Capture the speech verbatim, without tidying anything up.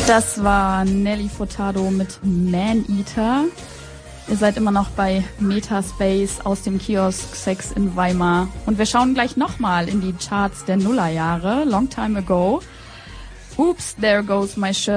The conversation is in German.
Das war Nelly Furtado mit Man Eater. Ihr seid immer noch bei Metaspace aus dem Kiosk Sex in Weimar. Und wir schauen gleich nochmal in die Charts der Nullerjahre. Long time ago. Oops, there goes my shirt.